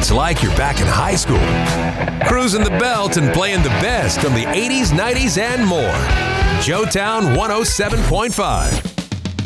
It's like you're back in high school, cruising the belt and playing the best from the 80s, 90s, and more. Joetown 107.5.